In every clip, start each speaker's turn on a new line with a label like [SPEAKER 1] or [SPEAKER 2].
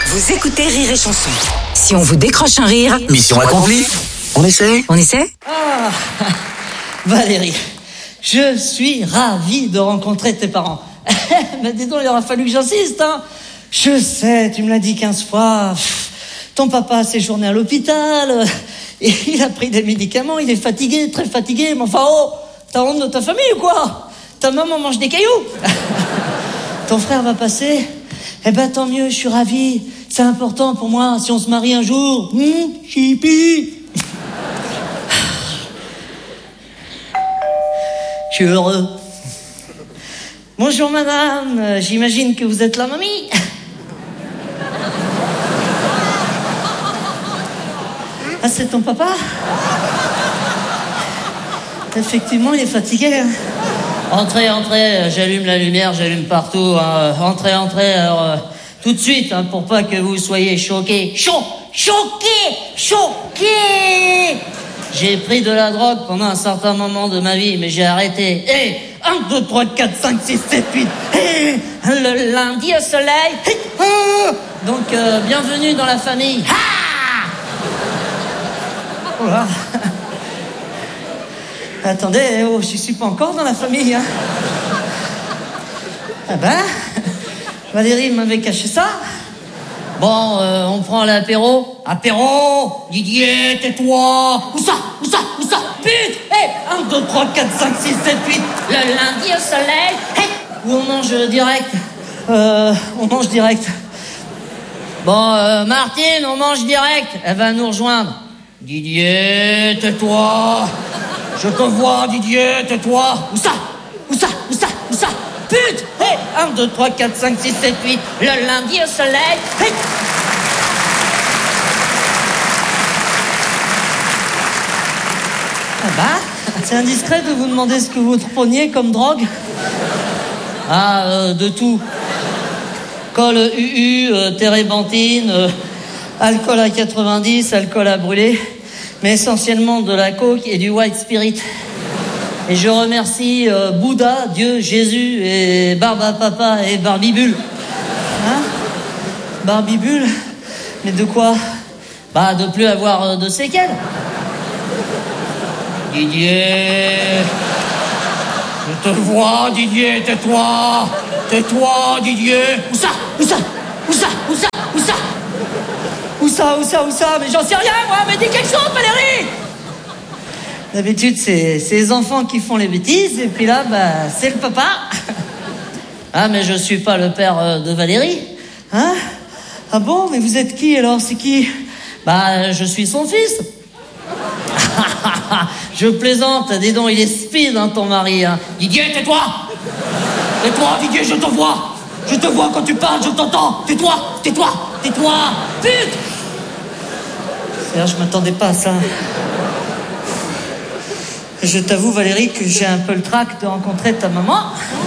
[SPEAKER 1] Vous écoutez Rire et Chanson. Si on vous décroche un rire,
[SPEAKER 2] mission accomplie. On essaie?
[SPEAKER 3] Ah, Valérie, je suis ravi de rencontrer tes parents. Mais dis donc, il aura fallu que j'insiste, hein. Je sais, tu me l'as dit 15 fois. Ton papa a séjourné à l'hôpital. Il a pris des médicaments, il est fatigué, très fatigué. Mais enfin, t'as honte de ta famille ou quoi? Ta maman mange des cailloux. Ton frère va passer. Eh ben, tant mieux, je suis ravi. C'est important pour moi, si on se marie un jour. Chipi. Je suis heureux. Bonjour madame, j'imagine que vous êtes la mamie. Ah, c'est ton papa? Effectivement, il est fatigué. Hein. Entrez, j'allume la lumière, j'allume partout. Hein. Entrez, alors tout de suite, hein, pour pas que vous soyez choqués. Choqués. J'ai pris de la drogue pendant un certain moment de ma vie, mais j'ai arrêté. 1, 2, 3, 4, 5, 6, 7, 8. Le lundi au soleil. Donc, bienvenue dans la famille. Oh là. Attendez, je suis pas encore dans la famille. Hein. Ah ben, Valérie m'avait caché ça. Bon, on prend l'apéro. Apéro, Didier, tais-toi. Où ça? Pute. 1, 2, 3, 4, 5, 6, 7, 8. Le lundi au soleil. Ou on mange direct. On mange direct. Bon, Martine, on mange direct. Elle va nous rejoindre. Didier, tais-toi. Je te vois, Didier, tais-toi. Où ça? Pute. 1, 2, 3, 4, 5, 6, 7, 8. Le lundi au soleil. Ah bah, c'est indiscret de vous demander ce que vous preniez comme drogue. De tout. Col UU, térébenthine, alcool à 90, alcool à brûler, mais essentiellement de la coke et du white spirit. Et je remercie Bouddha, Dieu, Jésus et Barba Papa et Barbibule. Hein? Barbibule? Mais de quoi? Bah, de plus avoir de séquelles. Didier, je te vois, Didier, tais-toi. Tais-toi, Didier. Où ça? Mais j'en sais rien, moi. Mais dis quelque chose, Valérie. D'habitude, c'est les enfants qui font les bêtises. Et puis là, bah, c'est le papa. Ah, mais je suis pas le père de Valérie. Hein? Ah bon? Mais vous êtes qui, alors? C'est qui? Bah, je suis son fils. Je plaisante. Dis donc, il est speed, hein, ton mari. Hein. Didier, tais-toi. Tais-toi, Didier, je te vois. Je te vois quand tu parles, je t'entends. Tais-toi. Pute. C'est-à-dire, je m'attendais pas à ça. Je t'avoue, Valérie, que j'ai un peu le trac de rencontrer ta maman.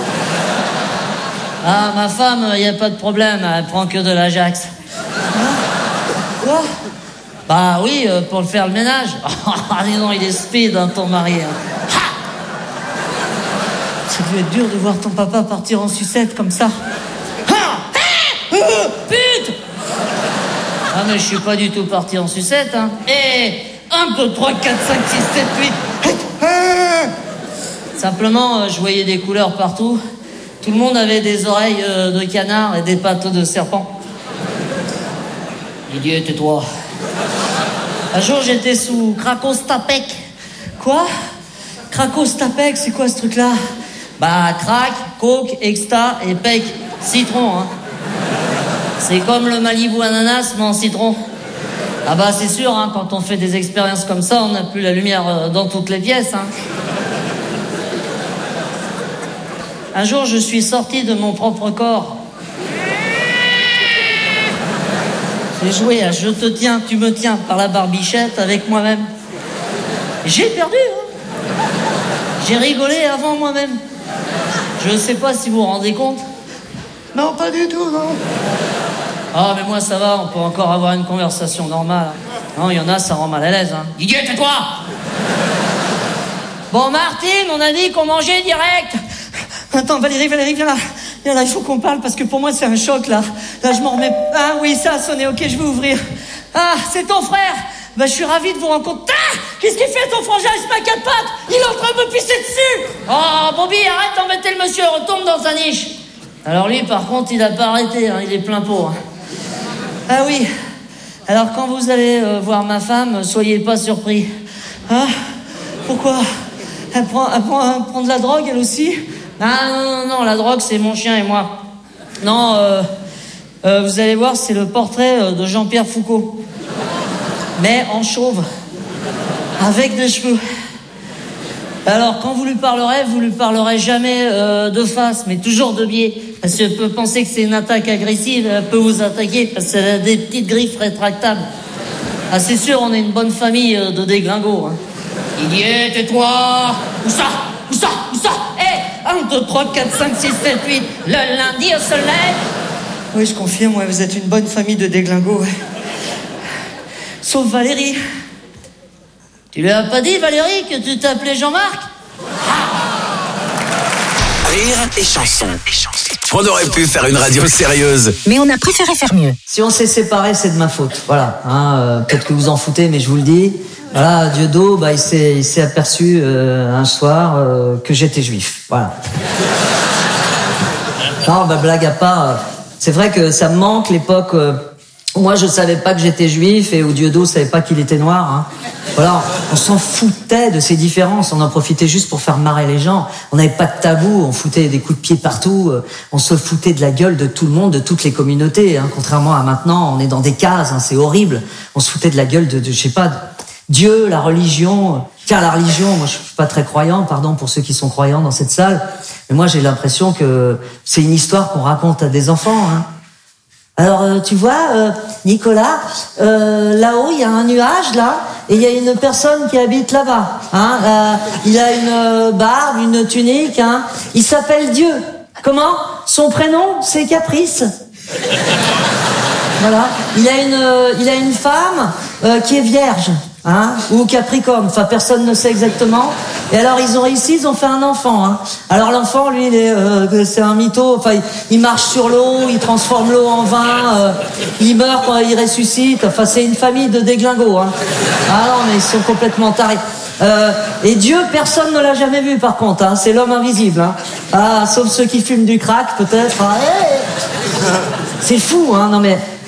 [SPEAKER 3] Ah, ma femme, y a pas de problème, elle prend que de l'Ajax. Quoi? Bah oui, pour le faire le ménage. Dis donc, il est speed, hein, ton mari. Hein. Ça devait être dur de voir ton papa partir en sucette comme ça. Pute! Ah, mais je suis pas du tout parti en sucette, hein. 1, 2, 3, 4, 5, 6, 7, 8. Simplement, je voyais des couleurs partout. Tout le monde avait des oreilles de canard et des pattes de serpent. Didier, tais-toi. Un jour, j'étais sous Krakostapek. Quoi? Krakostapek, c'est quoi ce truc-là? Bah, crack, coke, exta et pec. Citron, hein. C'est comme le Malibu ananas, mais en citron. Ah bah, c'est sûr, hein, quand on fait des expériences comme ça, on n'a plus la lumière dans toutes les pièces, hein. Un jour, je suis sorti de mon propre corps. J'ai joué à Je te tiens, tu me tiens par la barbichette avec moi-même. J'ai perdu, hein. J'ai rigolé avant moi-même. Je ne sais pas si vous vous rendez compte. Non, pas du tout, non. Ah, mais moi, ça va, on peut encore avoir une conversation normale. Non, il y en a, ça rend mal à l'aise, hein. Didier, tais-toi. Bon, Martine, on a dit qu'on mangeait direct. Attends, Valérie, viens là. Viens là, il faut qu'on parle parce que pour moi c'est un choc là. Là je m'en remets. Ah oui, ça a sonné, ok, je vais ouvrir. Ah, c'est ton frère. Bah je suis ravi de vous rencontrer. Ah, qu'est-ce qu'il fait ton frangin, il se met à quatre pattes. Il est en train de me pisser dessus. Oh Bobby, arrête d'embêter le monsieur, retourne dans sa niche. Alors lui par contre il a pas arrêté, hein, il est plein pot. Hein. Ah oui, alors quand vous allez voir ma femme, soyez pas surpris. Hein? Pourquoi? Elle prend de la drogue elle aussi? Ah non, la drogue c'est mon chien et moi. Non, vous allez voir, c'est le portrait de Jean-Pierre Foucault. Mais en chauve. Avec des cheveux. Alors quand vous lui parlerez jamais de face, mais toujours de biais. Parce qu'elle peut penser que c'est une attaque agressive, elle peut vous attaquer parce qu'elle a des petites griffes rétractables. Ah c'est sûr, on est une bonne famille de déglingos. Hein. Il y est, tais-toi. Où ça? Eh, 1, 2, 3, 4, 5, 6, 7, 8. Le lundi au soleil. Oui, je confirme, ouais, vous êtes une bonne famille de déglingos. Ouais. Sauf Valérie. Tu lui as pas dit, Valérie, que tu t'appelais Jean-Marc?
[SPEAKER 2] Rire et chanson. On aurait pu faire une radio sérieuse.
[SPEAKER 1] Mais on a préféré faire mieux.
[SPEAKER 3] Si on s'est séparés, c'est de ma faute. Voilà. Hein, peut-être que vous en foutez, mais je vous le dis. Voilà, Dieudo, bah, il s'est aperçu un soir que j'étais juif. Voilà. Non, bah, blague à part. C'est vrai que ça me manque l'époque où moi je savais pas que j'étais juif et où Dieudo savait pas qu'il était noir. Hein. Voilà, on s'en foutait de ces différences, on en profitait juste pour faire marrer les gens. On n'avait pas de tabou, on foutait des coups de pied partout, on se foutait de la gueule de tout le monde, de toutes les communautés. Hein. Contrairement à maintenant, on est dans des cases, hein, c'est horrible. On se foutait de la gueule de je sais pas, Dieu, la religion. Tiens, la religion, moi je suis pas très croyant, pardon pour ceux qui sont croyants dans cette salle, mais moi j'ai l'impression que c'est une histoire qu'on raconte à des enfants. Hein. Alors, tu vois, Nicolas, là-haut, il y a un nuage, là, et il y a une personne qui habite là-bas. Hein, il a une barbe, une tunique, hein. Il s'appelle Dieu. Comment? Son prénom, c'est Caprice. Voilà. Il a une femme qui est vierge. Hein, ou Capricorne, enfin personne ne sait exactement. Et alors ils ont réussi, ils ont fait un enfant. Hein. Alors l'enfant, lui, c'est un mytho. Enfin, il marche sur l'eau, il transforme l'eau en vin, il meurt quand il ressuscite. Enfin, c'est une famille de déglingos. Hein. Ah non, mais ils sont complètement tarés. Et Dieu, personne ne l'a jamais vu par contre. Hein. C'est l'homme invisible. Hein. Ah, sauf ceux qui fument du crack, peut-être. Ah, hey c'est fou, hein. Non mais